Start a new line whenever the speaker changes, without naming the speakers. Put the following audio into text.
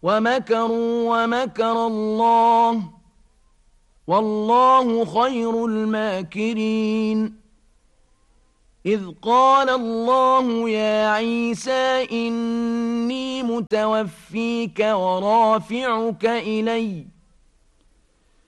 ومكروا ومكر الله والله خير الماكرين إذ قال الله يا عيسى إني متوفيك ورافعك إليّ